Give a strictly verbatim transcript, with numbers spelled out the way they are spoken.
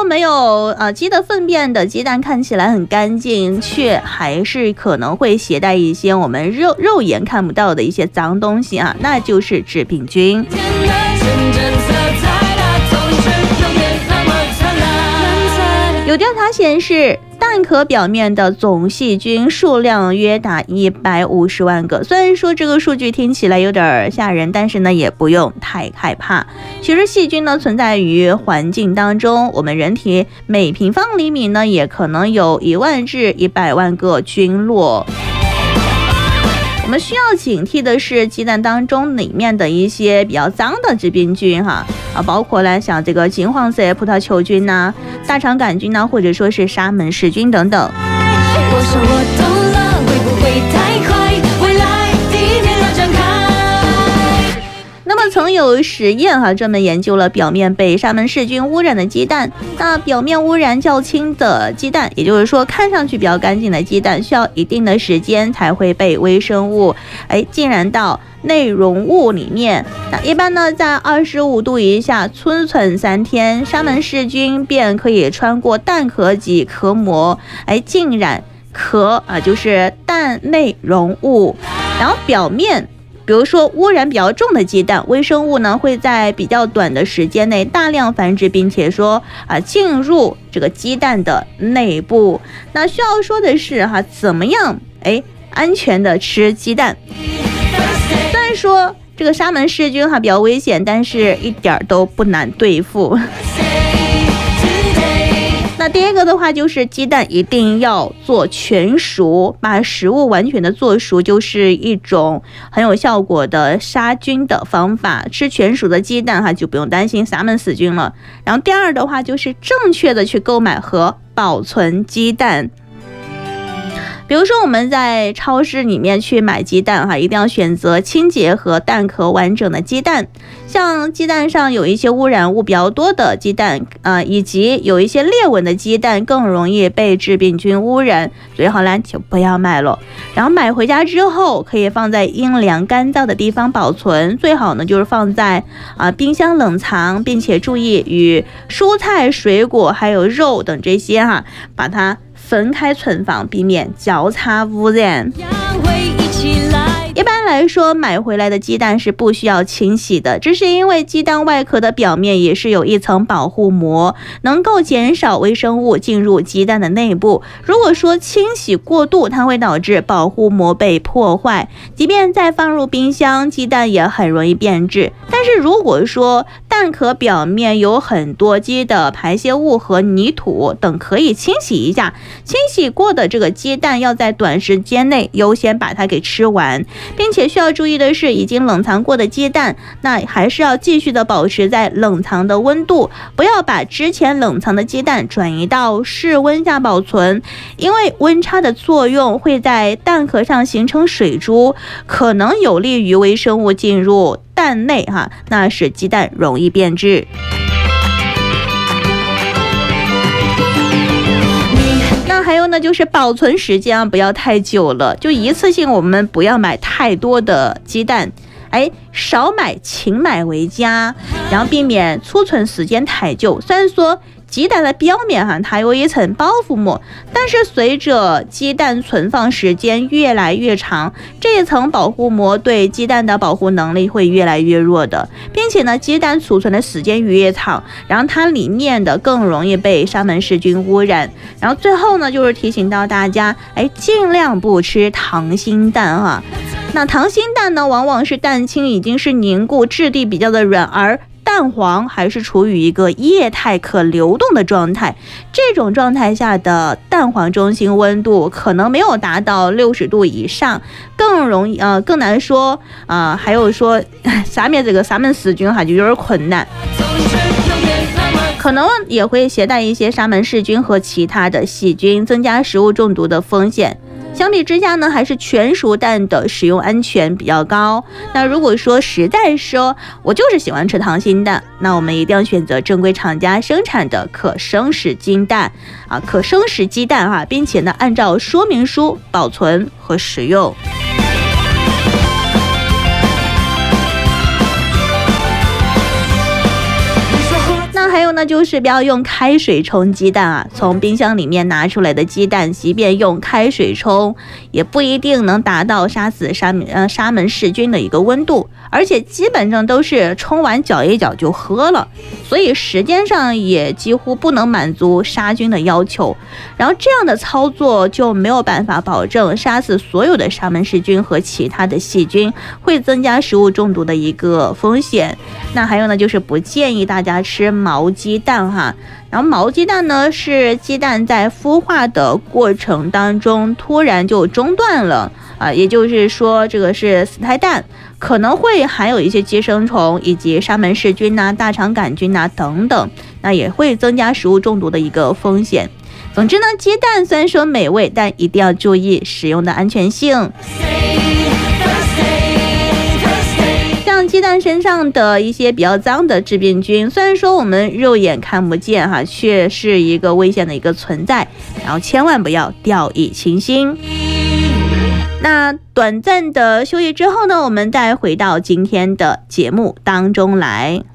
说没有呃鸡的粪便的鸡蛋看起来很干净，却还是可能会携带一些我们肉肉眼看不到的一些脏东西啊，那就是致病菌。有调查显示，蛋壳表面的总细菌数量约达一百五十万个。虽然说这个数据听起来有点吓人，但是呢也不用太害怕。其实细菌呢存在于环境当中，我们人体每平方厘米呢也可能有一万至一百万个菌落。我们需要警惕的是鸡蛋当中里面的一些比较脏的致病菌哈啊，包括了像这个金黄色葡萄球菌呐、啊、大肠杆菌呐、啊，或者说是沙门氏菌等等。我说我懂了，会不会太快？未来第一天要展开。那么曾有实验哈、啊，专门研究了表面被沙门氏菌污染的鸡蛋。那表面污染较轻的鸡蛋，也就是说看上去比较干净的鸡蛋，需要一定的时间才会被微生物哎浸染到内容物里面。那一般呢，在二十五度以下存存三天，沙门氏菌便可以穿过蛋壳及壳膜，哎浸染壳啊，就是蛋内容物，然后表面。比如说污染比较重的鸡蛋，微生物呢会在比较短的时间内大量繁殖，并且说啊进入这个鸡蛋的内部。那需要说的是哈，怎么样哎安全的吃鸡蛋？虽然说这个沙门氏菌哈比较危险，但是一点都不难对付。那第一个的话就是鸡蛋一定要做全熟，把食物完全的做熟就是一种很有效果的杀菌的方法。吃全熟的鸡蛋哈就不用担心沙门氏菌了。然后第二的话就是正确的去购买和保存鸡蛋。比如说我们在超市里面去买鸡蛋哈，一定要选择清洁和蛋壳完整的鸡蛋。像鸡蛋上有一些污染物比较多的鸡蛋啊、呃，以及有一些裂纹的鸡蛋更容易被致病菌污染，最好呢就不要买了。然后买回家之后可以放在阴凉干燥的地方保存，最好呢就是放在啊、呃、冰箱冷藏，并且注意与蔬菜、水果还有肉等这些哈，把它分开存放，避免交叉污染。一般来说，买回来的鸡蛋是不需要清洗的，这是因为鸡蛋外壳的表面也是有一层保护膜，能够减少微生物进入鸡蛋的内部。如果说清洗过度，它会导致保护膜被破坏，即便再放入冰箱，鸡蛋也很容易变质。但是如果说蛋壳表面有很多鸡的排泄物和泥土等，可以清洗一下。清洗过的这个鸡蛋要在短时间内优先把它给吃完，并且需要注意的是，已经冷藏过的鸡蛋，那还是要继续的保持在冷藏的温度，不要把之前冷藏的鸡蛋转移到室温下保存，因为温差的作用会在蛋壳上形成水珠，可能有利于微生物进入蛋内哈，那使鸡蛋容易变质。那还有呢，就是保存时间啊，不要太久了。就一次性，我们不要买太多的鸡蛋，哎，少买勤买为佳，然后避免储存时间太久。虽然说鸡蛋的表面哈，它有一层包覆膜，但是随着鸡蛋存放时间越来越长，这一层保护膜对鸡蛋的保护能力会越来越弱的，并且呢，鸡蛋储存的时间越长，然后它里面的更容易被沙门氏菌污染。然后最后呢，就是提醒到大家，哎，尽量不吃溏心蛋哈。那溏心蛋呢，往往是蛋清已经是凝固，质地比较的软，而蛋黄还是处于一个液态可流动的状态，这种状态下的蛋黄中心温度可能没有达到六十度以上，更容易呃更难说啊、呃，还有说下面这个沙门氏菌哈就有点困难，可能也会携带一些沙门氏菌和其他的细菌，增加食物中毒的风险。相比之下呢，还是全熟蛋的使用安全比较高。那如果说实在说我就是喜欢吃溏心蛋，那我们一定要选择正规厂家生产的可生食鸡蛋啊，可生食鸡蛋哈、啊，并且呢按照说明书保存和食用。那还有呢，就是不要用开水冲鸡蛋啊，从冰箱里面拿出来的鸡蛋，即便用开水冲，也不一定能达到杀死沙呃沙门氏菌的一个温度，而且基本上都是冲完搅一搅就喝了，所以时间上也几乎不能满足杀菌的要求。然后这样的操作就没有办法保证杀死所有的沙门氏菌和其他的细菌，会增加食物中毒的一个风险。那还有呢，就是不建议大家吃毛鸡蛋哈。然后毛鸡蛋呢，是鸡蛋在孵化的过程当中突然就中断了啊，也就是说这个是死胎蛋，可能会含有一些寄生虫以及沙门氏菌呐、大肠杆菌呐等等，那也会增加食物中毒的一个风险。总之呢，鸡蛋虽然说美味，但一定要注意使用的安全性。像鸡蛋身上的一些比较脏的致病菌，虽然说我们肉眼看不见哈，却是一个危险的一个存在，然后千万不要掉以轻心。那短暂的休息之后呢，我们再回到今天的节目当中来。